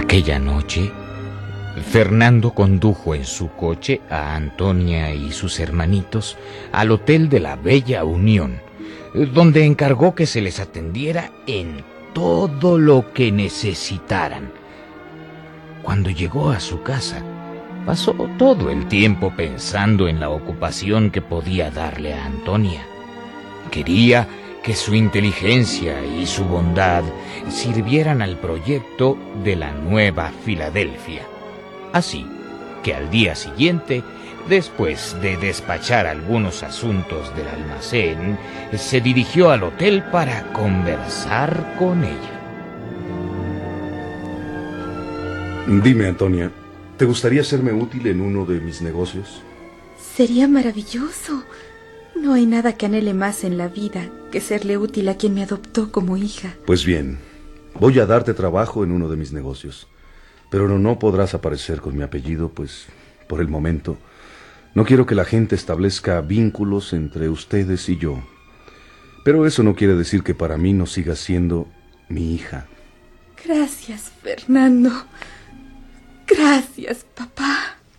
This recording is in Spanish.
Aquella noche, Fernando condujo en su coche a Antonia y sus hermanitos al hotel de la Bella Unión, donde encargó que se les atendiera en todo lo que necesitaran. Cuando llegó a su casa, pasó todo el tiempo pensando en la ocupación que podía darle a Antonia. Quería que su inteligencia y su bondad sirvieran al proyecto de la Nueva Filadelfia. Así que al día siguiente, después de despachar algunos asuntos del almacén, se dirigió al hotel para conversar con ella. Dime, Antonia, ¿te gustaría serme útil en uno de mis negocios? Sería maravilloso. No hay nada que anhele más en la vida que serle útil a quien me adoptó como hija. Pues bien, voy a darte trabajo en uno de mis negocios. Pero no podrás aparecer con mi apellido, pues, por el momento, no quiero que la gente establezca vínculos entre ustedes y yo. Pero eso no quiere decir que para mí no sigas siendo mi hija. Gracias, Fernando. Gracias, papá.